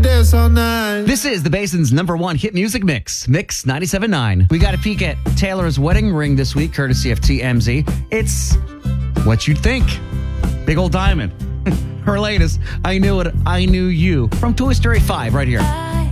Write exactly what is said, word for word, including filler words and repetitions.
dance all night. This is the Basin's number one hit music mix, Mix ninety-seven point nine. We got a peek at Taylor's wedding ring this week, courtesy of T M Z. It's what you'd think. Big old diamond. Her latest, I Knew It, I Knew You, from Toy Story five, right here. I